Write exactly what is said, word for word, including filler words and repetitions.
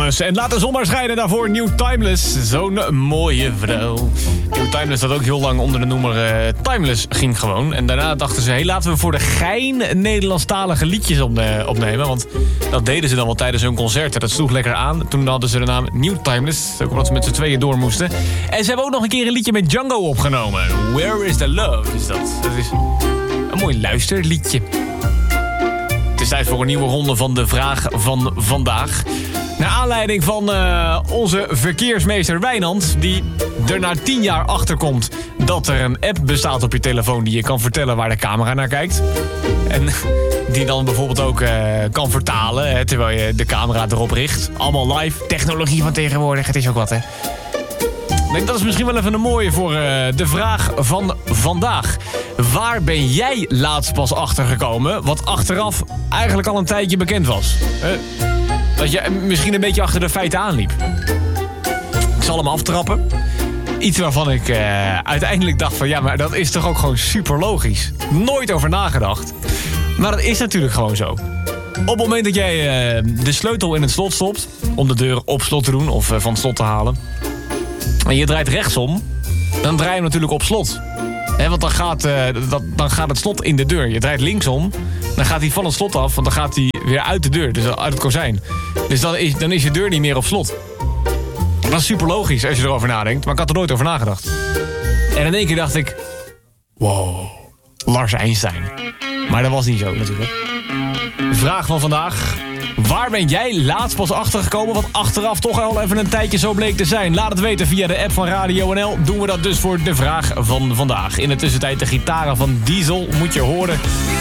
dus. En laat de zon maar schijnen daarvoor. New Timeless. Zo'n mooie vrouw. New Timeless dat ook heel lang onder de noemer uh, Timeless ging gewoon. En daarna dachten ze, hey, laten we voor de gein Nederlandstalige liedjes opne- opnemen. Want dat deden ze dan wel tijdens hun concerten. Dat sloeg lekker aan. Toen hadden ze de naam New Timeless. Ook omdat ze met z'n tweeën door moesten. En ze hebben ook nog een keer een liedje met Django opgenomen. Where is the love is dat. Dat is een mooi luisterliedje. Het is tijd voor een nieuwe ronde van de vraag van vandaag. Naar aanleiding van uh, onze verkeersmeester Wijnand... die er na tien jaar achterkomt dat er een app bestaat op je telefoon... die je kan vertellen waar de camera naar kijkt. En die dan bijvoorbeeld ook uh, kan vertalen... Hè, terwijl je de camera erop richt. Allemaal live. Technologie van tegenwoordig, het is ook wat, hè. Ik denk, dat is misschien wel even een mooie voor uh, de vraag van vandaag. Waar ben jij laatst pas achtergekomen... wat achteraf eigenlijk al een tijdje bekend was? Uh, dat je misschien een beetje achter de feiten aanliep. Ik zal hem aftrappen. Iets waarvan ik uh, uiteindelijk dacht van... ja, maar dat is toch ook gewoon super logisch. Nooit over nagedacht. Maar dat is natuurlijk gewoon zo. Op het moment dat jij uh, de sleutel in het slot stopt... om de deur op slot te doen of uh, van het slot te halen... en je draait rechtsom... dan draai je hem natuurlijk op slot. He, want dan gaat, uh, dat, dan gaat het slot in de deur. Je draait linksom, dan gaat hij van het slot af... want dan gaat hij weer uit de deur, dus uit het kozijn. Dus dan is, dan is je deur niet meer op slot. Dat is super logisch als je erover nadenkt... maar ik had er nooit over nagedacht. En in één keer dacht ik... wow, Lars Einstein. Maar dat was niet zo natuurlijk. De vraag van vandaag... waar ben jij laatst pas achtergekomen... wat achteraf toch al even een tijdje zo bleek te zijn? Laat het weten via de app van Radio N L. Doen we dat dus voor de vraag van vandaag. In de tussentijd de gitaren van Diesel moet je horen...